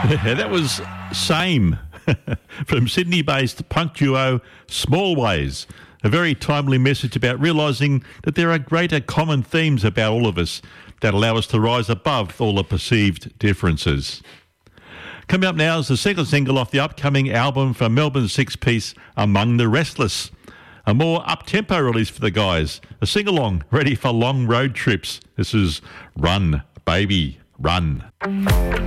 Yeah, that was Same from Sydney-based punk duo Small Ways. A very timely message about realising that there are greater common themes about all of us that allow us to rise above all the perceived differences. Coming up now is the second single off the upcoming album from Melbourne's six-piece Among the Restless. A more up-tempo release for the guys. A sing-along ready for long road trips. This is Run, Baby, Run.